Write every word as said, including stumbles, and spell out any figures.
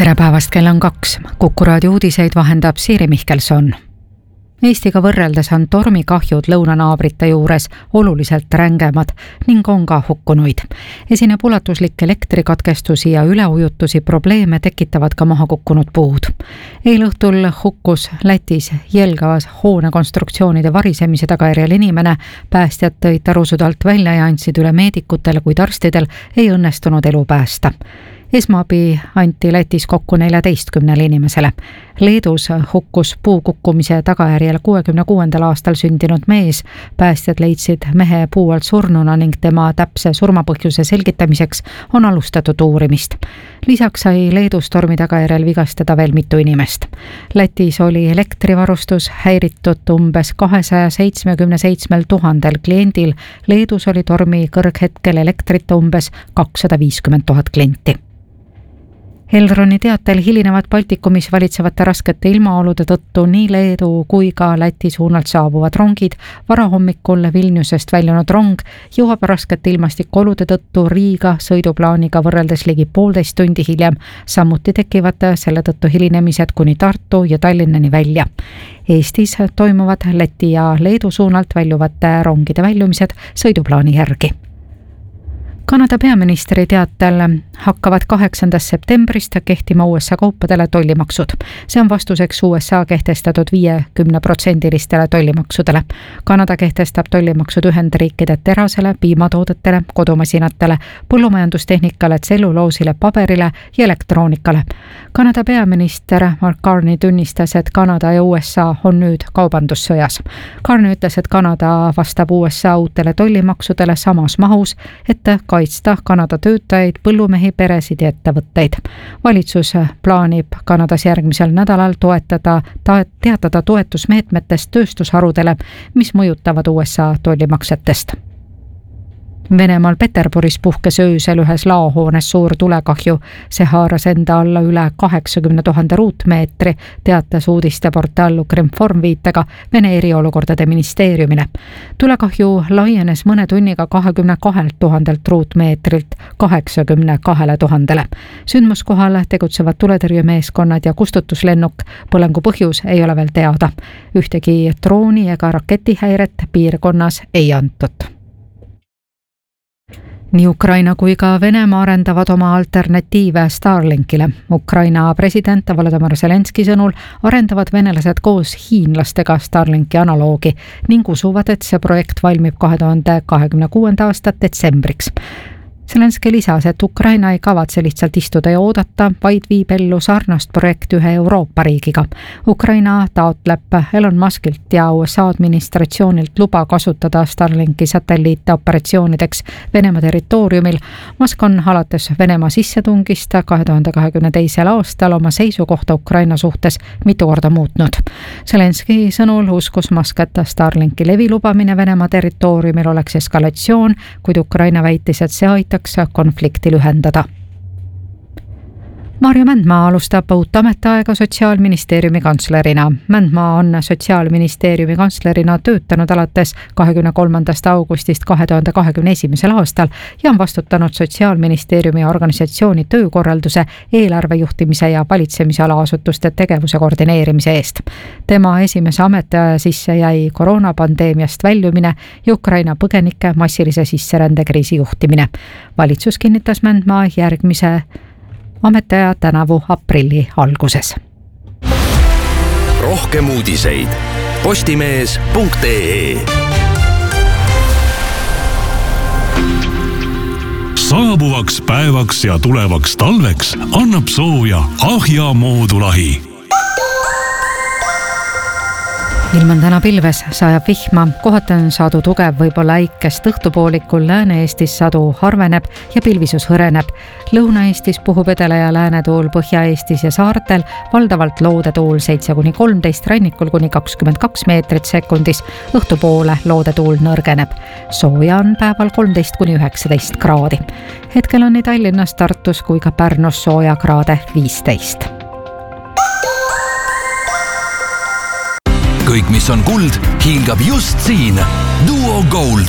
tere päevast, kell on kaks. Kuku raadio uudiseid vahendab Siiri Mihkelson. Eestiga võrreldes on tormikahjud lõunanaabrite juures oluliselt rängemad ning on ka hukkunuid. Esineb ulatuslik elektrikatkestusi ja üleujutusi, probleeme tekitavad ka maha kukkunud puud. Eilõhtul hukkus Lätis Jelgavas hoonekonstruktsioonide varisemise tagajärjel inimene. Päästjad tõid tarusud alt välja ja andsid üle meedikutele, kuid arstidel ei õnnestunud elu päästa. Esmaabi anti Lätis kokku neljateistkümnele inimesele. Leedus hukkus puu kukkumise tagajärjel kuuekümne kuuendal aastal sündinud mees. Päästjad leidsid mehe puu alt surnuna ning tema täpse surmapõhjuse selgitamiseks on alustatud uurimist. Lisaks sai Leedus tormi tagajärjel vigastada veel mitu inimest. Lätis oli elektrivarustus häiritud umbes kahesaja seitsmekümne seitsmel tuhandel kliendil. Leedus oli tormi kõrghetkel elektrit umbes kakssada viiskümmend tuhat klienti. Elroni teatel hilinevad Baltikumis valitsevate raskete ilmaolude tõttu nii Leedu kui ka Läti suunalt saabuvad rongid. Varahommikul Vilniusest väljunud rong jõuab raskete ilmastikuolude tõttu Riiga sõiduplaaniga võrreldes ligi poolteist tundi hiljem. Samuti tekivad selle tõttu hilinemised kuni Tartu ja Tallinnani välja. Eestis toimuvad Läti ja Leedu suunalt väljuvate rongide väljumised sõiduplaani järgi. Kanada peaministri teatel hakkavad kaheksandast septembrist kehtima U S A kaupadele tollimaksud. See on vastuseks U S A kehtestatud viiekümne protsendilistele tollimaksudele. Kanada kehtestab tollimaksud Ühendriikide terasele, piimatoodetele, kodumasinatele, põllumajandustehnikale, tselluloosile, paberile ja elektroonikale. Kanada peaminister Mark Carney tunnistas, et Kanada ja U S A on nüüd kaubandussõjas. Carney ütles, et Kanada vastab U S A uutele tollimaksudele samas mahus, et kaitsta Kanada töötajaid, põllumehi, peresid ja ettevõtteid. Valitsus plaanib Kanadas järgmisel nädalal toetada, teatada toetusmeetmetest tööstusharudele, mis mõjutavad U S A tollimaksetest. Venemaal Peterburis puhkes öösel ühes laohoones suur tulekahju. See haaras enda alla üle kaheksakümne tuhande ruutmeetri, teatas uudisteportaal Ukrinform viitega Vene eriolukordade ministeeriumile. Tulekahju laienes mõne tunniga kahekümne kahelt tuhandelt ruutmeetrilt kaheksakümne kahele tuhandele. Sündmuskohal tegutsevad tuletõrjemeeskonnad ja kustutuslennuk. Põlengu põhjus ei ole veel teada. Ühtegi drooni ega raketihäiret piirkonnas ei antud. Nii Ukraina kui ka Venemaa arendavad oma alternatiive Starlinkile. Ukraina president Volodymyr Zelenski sõnul arendavad venelased koos hiinlastega Starlinki analoogi ning usuvad, et see projekt valmib kahe tuhande kahekümne kuuenda aasta detsembriks. Zelenski lisas, et Ukraina ei kavatse lihtsalt istuda ja oodata, vaid viib ellu sarnast projekti ühe Euroopa riigiga. Ukraina taotleb Elon Muskilt ja U S A administratsioonilt luba kasutada Starlinki satelliite operatsioonideks Venemaa territooriumil. Musk on alates Venemaa sissetungist kahe tuhande kahekümne teisel aastal oma seisukohta Ukraina suhtes mitu korda muutnud. Zelenski sõnul uskus Musk, et Starlinki levi lubamine Venemaa territooriumil oleks eskalatsioon, kuid Ukraina väitis, et see aitab konflikti lühendada. Marju Mändmaa alustab uut ametiaega Sotsiaalministeeriumi kantslerina. Mändmaa on Sotsiaalministeeriumi kantslerina töötanud alates kahekümne kolmandast augustist kahe tuhande kahekümne esimesel aastal ja on vastutanud Sotsiaalministeeriumi organisatsiooni töökorralduse, eelarvejuhtimise ja valitsemisala asutuste tegevuse koordineerimise eest. Tema esimese ametiaja sisse jäi koroonapandeemiast väljumine ja Ukraina põgenike massilise sisserändekriisi juhtimine. Valitsus kinnitas Mändmaa järgmise ametiaja tänavu aprilli alguses. Rohkem uudiseid postimees punkt ee. Saabuvaks päevaks ja tulevaks talveks annab sooja Ahja moodulahi. Ilm on täna pilves, sajab vihma, kohati on sadu tugev, võib-olla äikest õhtupoolikul, Lääne-Eestis sadu harveneb ja pilvisus hõreneb. Lõuna-Eestis puhub edele- ja läänetuul, Põhja-Eestis ja saartel, valdavalt loodetuul seitse kuni kolmteist, rannikul kuni kakskümmend kaks meetrit sekundis, õhtupoole loodetuul nõrgeneb. Sooja on päeval kolmteist kuni üheksateist kraadi. Hetkel on nii Tallinnas, Tartus kui ka Pärnus sooja kraade viisteist. Kõik, mis on kuld, hiilgab just siin. Duo Gold.